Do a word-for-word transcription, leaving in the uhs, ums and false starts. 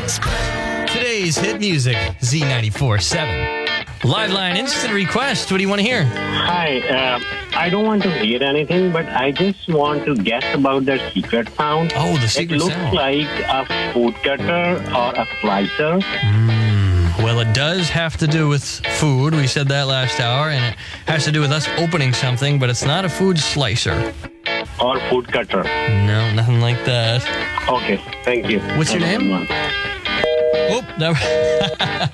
Today's hit music, Z ninety-four point seven. Live line instant request. What do you want to hear? Hi, uh, I don't want to hear anything, but I just want to guess about the secret sound. Oh, the secret It looks sound. like a food cutter or a slicer. Mm, well, it does have to do with food. We said that last hour, and it has to do with us opening something, but it's not a food slicer. Or food cutter. No, nothing like that. Okay, thank you. What's your Have a name? good one. Oh, that,